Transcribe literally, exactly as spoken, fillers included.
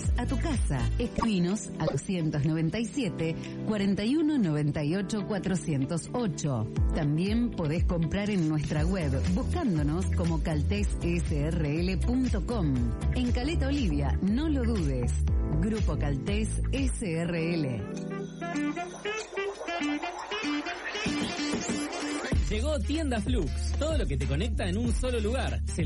enviarlos a tu casa. Escribinos al doscientos noventa y siete, cuarenta y uno noventa y ocho, cuatrocientos ocho. También podés comprar en nuestra web buscándonos como caltes s r l punto com. En Caleta Olivia, no lo dudes. Grupo Caltés S R L. Llegó Tienda Flux, todo lo que te conecta en un solo lugar.